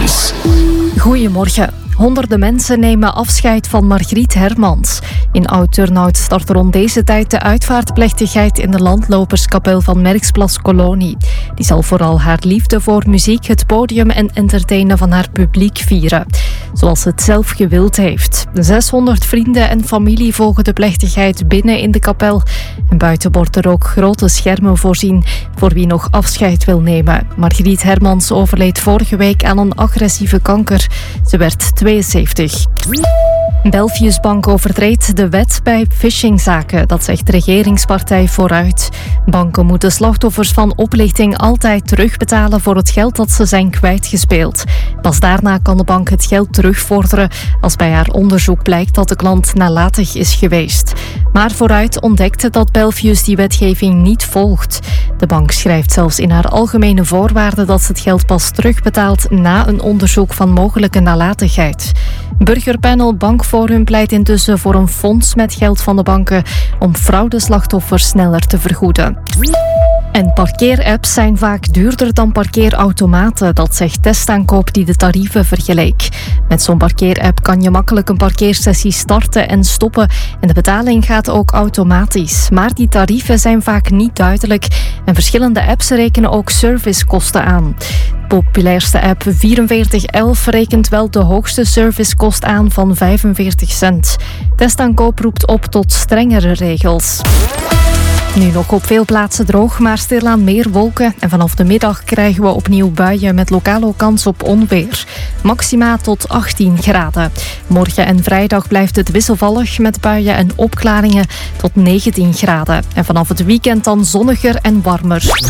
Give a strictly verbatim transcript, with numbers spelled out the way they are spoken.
Headlines. Goedemorgen. Honderden mensen nemen afscheid van Margriet Hermans. In Oud-Turnhout start rond deze tijd de uitvaartplechtigheid in de landloperskapel van Merksplas Kolonie. Die zal vooral haar liefde voor muziek, het podium en entertainen van haar publiek vieren. Zoals ze het zelf gewild heeft. zeshonderd vrienden en familie volgen de plechtigheid binnen in de kapel. En buiten wordt er ook grote schermen voorzien voor wie nog afscheid wil nemen. Margriet Hermans overleed vorige week aan een agressieve kanker. Ze werd tweeënzeventig. Belfius Bank overtreedt de wet bij phishingzaken, dat zegt de regeringspartij Vooruit. Banken moeten slachtoffers van oplichting altijd terugbetalen voor het geld dat ze zijn kwijtgespeeld. Pas daarna kan de bank het geld terugvorderen als bij haar onderzoek blijkt dat de klant nalatig is geweest. Maar Vooruit ontdekte dat Belfius die wetgeving niet volgt. De bank schrijft zelfs in haar algemene voorwaarden dat ze het geld pas terugbetaalt na een onderzoek van mogelijke nalatigheid. Burgerpanel Bankforum pleit intussen voor een fonds met geld van de banken om fraudeslachtoffers sneller te vergoeden. En parkeerapps zijn vaak duurder dan parkeerautomaten, dat zegt Testaankoop die de tarieven vergeleek. Met zo'n parkeerapp kan je makkelijk een parkeersessie starten en stoppen en de betaling gaat ook automatisch. Maar die tarieven zijn vaak niet duidelijk en verschillende apps rekenen ook servicekosten aan. De populairste app vierenveertig elf rekent wel de hoogste servicekost aan van vijfenveertig cent. Testaankoop roept op tot strengere regels. Nu nog op veel plaatsen droog, maar stilaan meer wolken. En vanaf de middag krijgen we opnieuw buien met lokaal ook kans op onweer. Maxima tot achttien graden. Morgen en vrijdag blijft het wisselvallig met buien en opklaringen tot negentien graden. En vanaf het weekend dan zonniger en warmer.